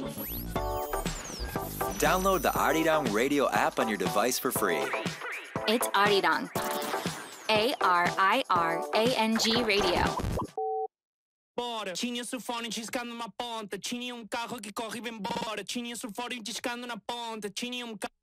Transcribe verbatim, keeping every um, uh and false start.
Download the Arirang Radio app on your device for free. It's Arirang. A R I R A N G Radio. Bora, tinha sulfone discando na ponta. Tinha um carro que corre bem embora. Tinha sulfone discando na ponta. Tinha um carro.